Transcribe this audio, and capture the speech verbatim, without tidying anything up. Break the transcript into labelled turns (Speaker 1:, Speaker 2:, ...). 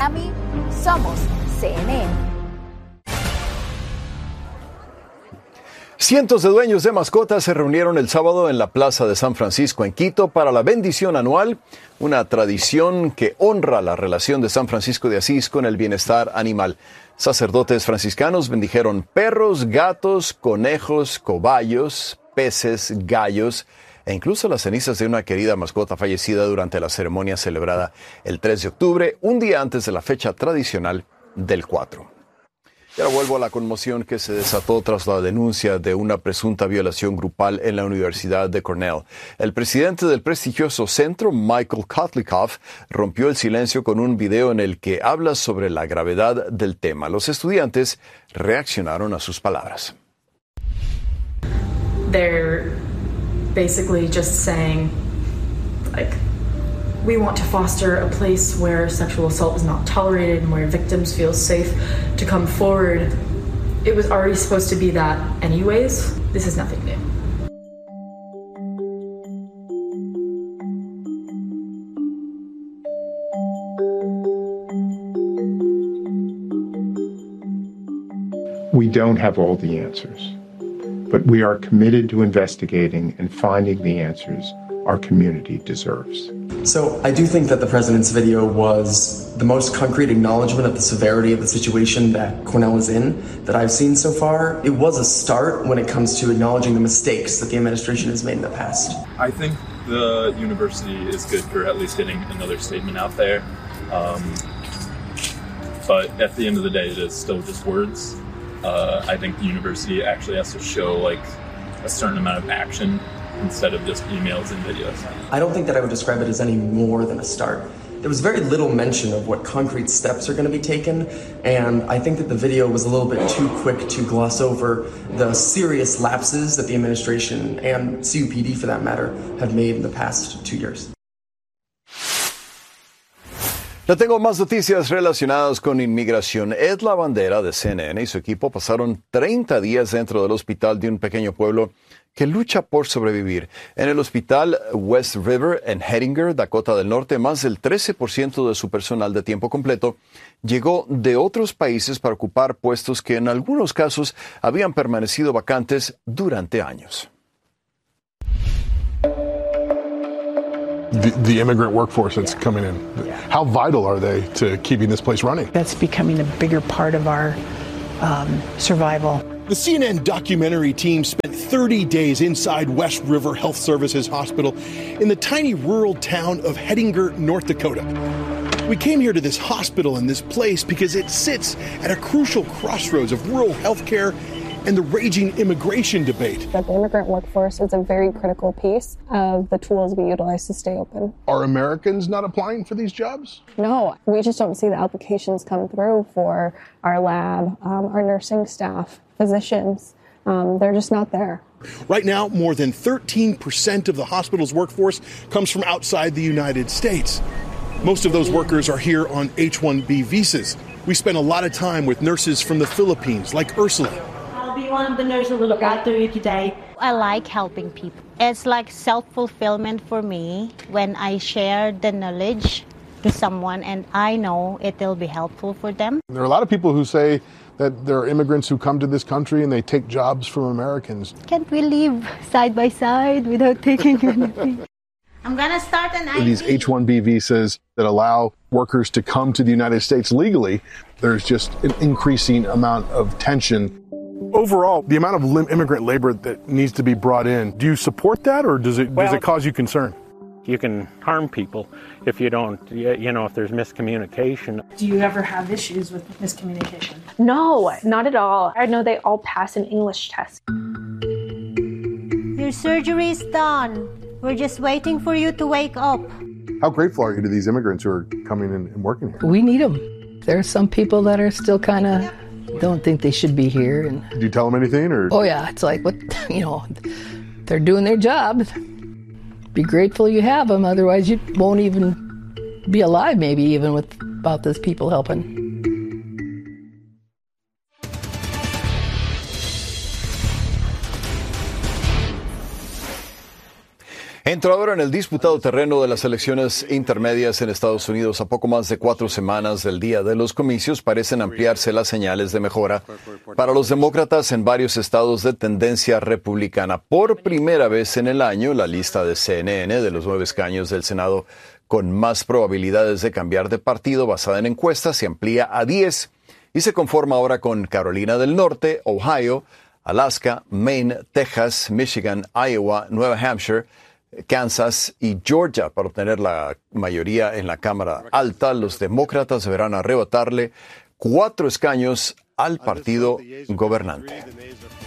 Speaker 1: Miami, somos C N N.
Speaker 2: Cientos de dueños de mascotas se reunieron el sábado en la Plaza de San Francisco en Quito para la bendición anual, una tradición que honra la relación de San Francisco de Asís con el bienestar animal. Sacerdotes franciscanos bendijeron perros, gatos, conejos, cobayos, peces, gallos e incluso las cenizas de una querida mascota fallecida durante la ceremonia celebrada el tres de octubre, un día antes de la fecha tradicional del cuatro. Y ahora vuelvo a la conmoción que se desató tras la denuncia de una presunta violación grupal en la Universidad de Cornell. El presidente del prestigioso centro, Michael Kotlikoff, rompió el silencio con un video en el que habla sobre la gravedad del tema. Los estudiantes reaccionaron a sus palabras.
Speaker 3: They're basically just saying, like, we want to foster a place where sexual assault is not tolerated and where victims feel safe to come forward. It was already supposed to be that anyways. This is nothing new.
Speaker 4: We don't have all the answers, but we are committed to investigating and finding the answers our community deserves.
Speaker 5: So I do think that the president's video was the most concrete acknowledgement of the severity of the situation that Cornell is in that I've seen so far. It was a start when it comes to acknowledging the mistakes that the administration has made in the past.
Speaker 6: I think the university is good for at least getting another statement out there. Um, but at the end of the day, it is still just words. Uh, I think the university actually has to show like a certain amount of action instead of just emails and videos.
Speaker 5: I don't think that I would describe it as any more than a start. There was very little mention of what concrete steps are going to be taken, and I think that the video was a little bit too quick to gloss over the serious lapses that the administration and C U P D, for that matter, have made in the past two years.
Speaker 2: Ya tengo más noticias relacionadas con inmigración. Ed Lavandera de C N N y su equipo pasaron treinta días dentro del hospital de un pequeño pueblo que lucha por sobrevivir. En el hospital West River en Hettinger, Dakota del Norte, más del trece por ciento de su personal de tiempo completo llegó de otros países para ocupar puestos que en algunos casos habían permanecido vacantes durante años.
Speaker 7: The, the immigrant workforce that's yeah. coming in. Yeah. How vital are they to keeping this place running?
Speaker 8: That's becoming a bigger part of our um, survival.
Speaker 9: The C N N documentary team spent thirty days inside West River Health Services Hospital in the tiny rural town of Hettinger, North Dakota. We came here to this hospital and this place because it sits at a crucial crossroads of rural health care and the raging immigration debate.
Speaker 10: The immigrant workforce is a very critical piece of the tools we utilize to stay open.
Speaker 7: Are Americans not applying for these jobs?
Speaker 10: No, we just don't see the applications come through for our lab, um, our nursing staff, physicians. Um, they're just not there.
Speaker 9: Right now, more than thirteen percent of the hospital's workforce comes from outside the United States. Most of those workers are here on H one B visas. We spend a lot of time with nurses from the Philippines, like Ursula.
Speaker 11: I'll be one of the nurses who look after you today.
Speaker 12: I like helping people. It's like self-fulfillment for me when I share the knowledge to someone and I know it will be helpful for them.
Speaker 7: There are a lot of people who say that there are immigrants who come to this country and they take jobs from Americans.
Speaker 12: Can't we live side by side without taking anything? I'm going to start an I D.
Speaker 7: These H one B visas that allow workers to come to the United States legally, there's just an increasing amount of tension. Overall, the amount of lim- immigrant labor that needs to be brought in, do you support that or does it, well, does it cause you concern?
Speaker 13: You can harm people if you don't, you know, if there's miscommunication.
Speaker 3: Do you ever have issues with miscommunication?
Speaker 10: No, not at all. I know they all pass an English test.
Speaker 12: Your surgery is done. We're just waiting for you to wake up.
Speaker 7: How grateful are you to these immigrants who are coming in and working here?
Speaker 14: We need them. There are some people that are still kind of don't think they should be here. And
Speaker 7: do you tell them anything? Or?
Speaker 14: Oh, yeah. It's like, what, you know, they're doing their job. Be grateful you have them. Otherwise, you won't even be alive, maybe, even without those people helping.
Speaker 2: Entró ahora en el disputado terreno de las elecciones intermedias en Estados Unidos. A poco más de cuatro semanas del día de los comicios, parecen ampliarse las señales de mejora para los demócratas en varios estados de tendencia republicana. Por primera vez en el año, la lista de C N N de los nueve escaños del Senado con más probabilidades de cambiar de partido basada en encuestas se amplía a diez y se conforma ahora con Carolina del Norte, Ohio, Alaska, Maine, Texas, Michigan, Iowa, Nueva Hampshire, Kansas y Georgia. Para obtener la mayoría en la Cámara Alta, los demócratas deberán arrebatarle cuatro escaños al partido gobernante.